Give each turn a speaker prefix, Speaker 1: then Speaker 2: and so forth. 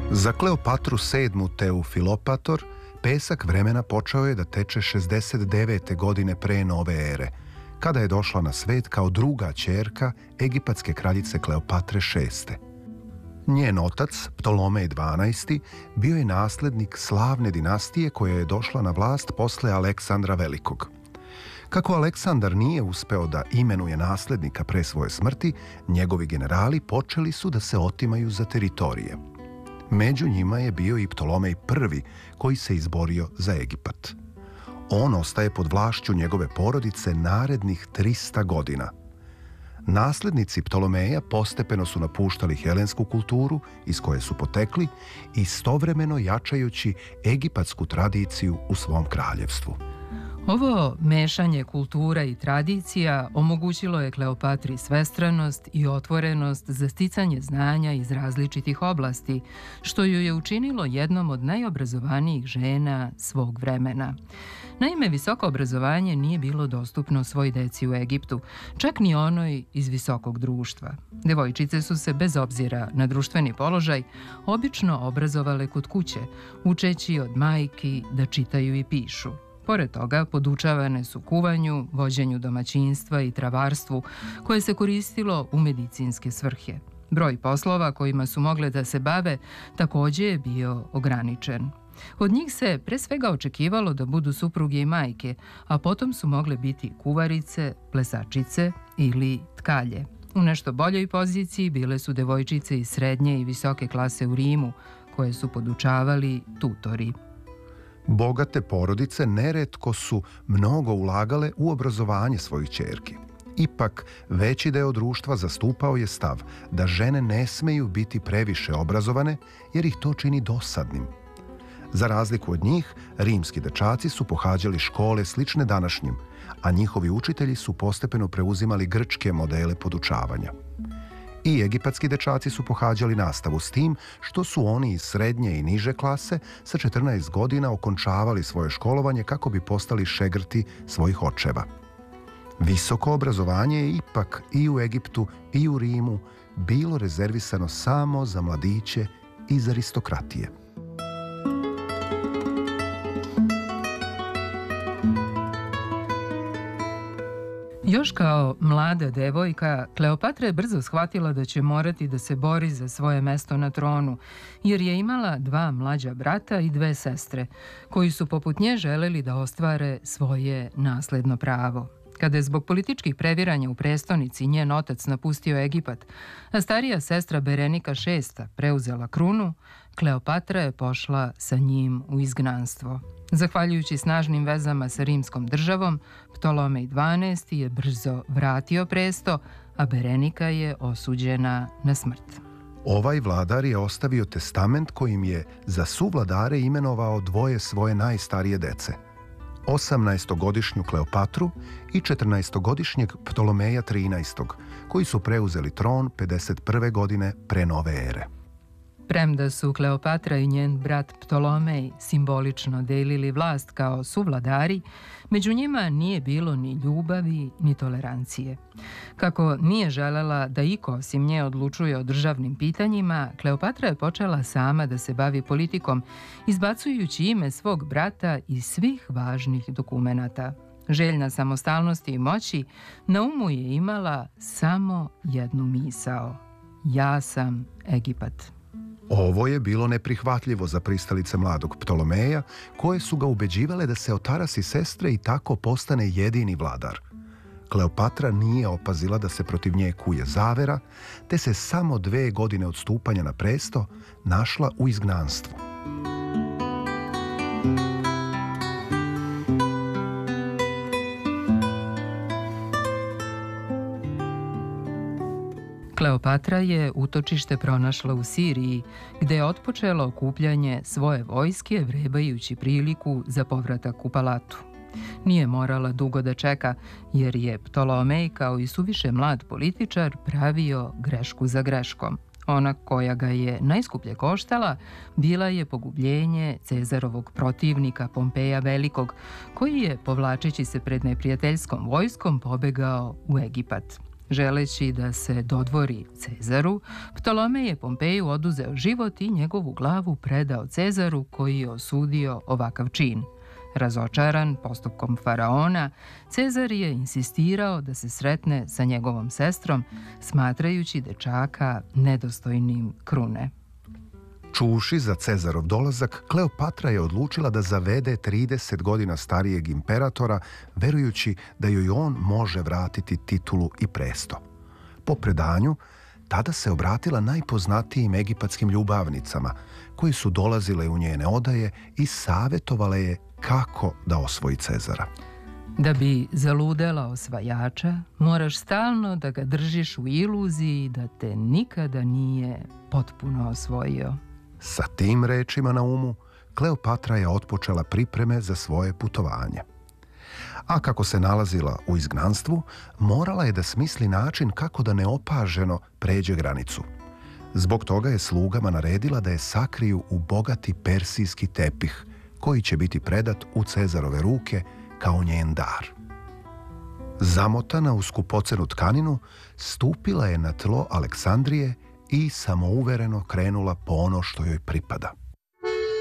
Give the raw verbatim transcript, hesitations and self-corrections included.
Speaker 1: Za Kleopatru sedmu Teufilopator pesak vremena počeo je da teče šezdeset devete godine pre nove ere, kada je došla na svet kao druga ćerka egipatske kraljice Kleopatre šeste. Njen otac, Ptolomej dvanaesti, bio je naslednik slavne dinastije koja je došla na vlast posle Aleksandra Velikog. Kako Aleksandar nije uspeo da imenuje naslednika pre svoje smrti, njegovi generali počeli su da se otimaju za teritorije. Među njima je bio i Ptolomej prvi, koji se izborio za Egipat. On ostaje pod vlašću njegove porodice narednih trista godina. Naslednici Ptolomeja postepeno su napuštali helensku kulturu iz koje su potekli, istovremeno jačajući egipatsku tradiciju u svom kraljevstvu.
Speaker 2: Ovo mešanje kultura i tradicija omogućilo je Kleopatri svestranost i otvorenost za sticanje znanja iz različitih oblasti, što ju je učinilo jednom od najobrazovanijih žena svog vremena. Naime, visoko obrazovanje nije bilo dostupno svoj deci u Egiptu, čak ni onoj iz visokog društva. Devojčice su se, bez obzira na društveni položaj, obično obrazovale kod kuće, učeći od majki da čitaju i pišu. Pored toga, podučavane su kuvanju, vođenju domaćinstva i travarstvu, koje se koristilo u medicinske svrhe. Broj poslova kojima su mogle da se bave takođe je bio ograničen. Od njih se pre svega očekivalo da budu supruge i majke, a potom su mogle biti kuvarice, plesačice ili tkalje. U nešto boljoj poziciji bile su devojčice iz srednje i visoke klase u Rimu, koje su podučavali tutori.
Speaker 1: Bogate porodice neretko su mnogo ulagale u obrazovanje svojih ćerki. Ipak, veći deo društva zastupao je stav da žene ne smeju biti previše obrazovane jer ih to čini dosadnim. Za razliku od njih, rimski dečaci su pohađali škole slične današnjim, a njihovi učitelji su postepeno preuzimali grčke modele podučavanja. I egipatski dečaci su pohađali nastavu s tim što su oni iz srednje i niže klase sa četrnaest godina okončavali svoje školovanje kako bi postali šegrti svojih očeva. Visoko obrazovanje je ipak i u Egiptu i u Rimu bilo rezervisano samo za mladiće iz aristokratije.
Speaker 2: Još kao mlada devojka, Kleopatra je brzo shvatila da će morati da se bori za svoje mesto na tronu, jer je imala dva mlađa brata i dve sestre, koji su poput nje želeli da ostvare svoje nasledno pravo. Kada je zbog političkih previranja u prestonici njen otac napustio Egipat, a starija sestra Berenika šesta preuzela krunu, Kleopatra je pošla sa njim u izgnanstvo. Zahvaljujući snažnim vezama sa rimskom državom, Ptolomej dvanaesti je brzo vratio presto, a Berenika je osuđena na smrt.
Speaker 1: Ovaj vladar je ostavio testament kojim je za suvladare imenovao dvoje svoje najstarije dece, osamnaestogodišnju Kleopatru i četrnaestogodišnjeg Ptolomeja trinaestog, koji su preuzeli tron pedeset prve godine pre nove ere.
Speaker 2: Premda su Kleopatra i njen brat Ptolomej simbolično delili vlast kao suvladari, među njima nije bilo ni ljubavi ni tolerancije. Kako nije želela da iko osim nje odlučuje o državnim pitanjima, Kleopatra je počela sama da se bavi politikom, izbacujući ime svog brata iz svih važnih dokumenata. Željna samostalnosti i moći, na umu je imala samo jednu misao: ja sam Egipat.
Speaker 1: Ovo je bilo neprihvatljivo za pristalice mladog Ptolomeja, koje su ga ubeđivale da se otarasi sestre i tako postane jedini vladar. Kleopatra nije opazila da se protiv nje kuje zavera, te se samo dve godine od stupanja na presto našla u izgnanstvu.
Speaker 2: Kleopatra je utočište pronašla u Siriji, gde je otpočelo okupljanje svoje vojske, vrebajući priliku za povratak u palatu. Nije morala dugo da čeka, jer je Ptolomej, kao i suviše mlad političar, pravio grešku za greškom. Ona koja ga je najskuplje koštala bila je pogubljenje Cezarovog protivnika Pompeja Velikog, koji je, povlačeći se pred neprijateljskom vojskom, pobegao u Egipat. Želeći da se dodvori Cezaru, Ptolomej je Pompeju oduzeo život i njegovu glavu predao Cezaru, koji je osudio ovakav čin. Razočaran postupkom faraona, Cezar je insistirao da se sretne sa njegovom sestrom, smatrajući dečaka nedostojnim krune.
Speaker 1: Čuši za Cezarov dolazak, Kleopatra je odlučila da zavede trideset godina starijeg imperatora, verujući da joj on može vratiti titulu i presto. Po predanju, tada se obratila najpoznatijim egipatskim ljubavnicama, koji su dolazile u njene odaje i savjetovale je kako da osvoji Cezara.
Speaker 2: Da bi zaludela osvajača, moraš stalno da ga držiš u iluziji da te nikada nije potpuno osvojio.
Speaker 1: Sa tim rečima na umu, Kleopatra je otpočela pripreme za svoje putovanje. A kako se nalazila u izgnanstvu, morala je da smisli način kako da neopaženo pređe granicu. Zbog toga je slugama naredila da je sakriju u bogati persijski tepih, koji će biti predat u Cezarove ruke kao njen dar. Zamotana u skupocenu tkaninu, stupila je na tlo Aleksandrije i samouvereno krenula po ono što joj pripada.